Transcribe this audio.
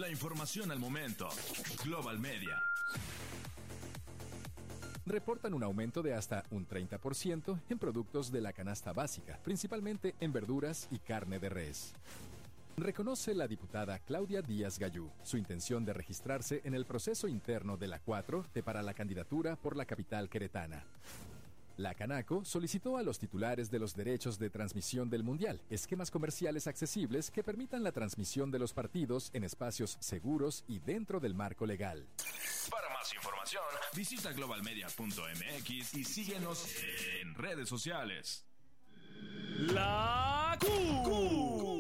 La información al momento. Global Media. Reportan un aumento de hasta un 30% en productos de la canasta básica, principalmente en verduras y carne de res. Reconoce la diputada Claudia Díaz Gayú su intención de registrarse en el proceso interno de la 4T para la candidatura por la capital queretana. La Canaco solicitó a los titulares de los derechos de transmisión del Mundial esquemas comerciales accesibles que permitan la transmisión de los partidos en espacios seguros y dentro del marco legal. Para más información, visita globalmedia.mx y síguenos en redes sociales. La Q.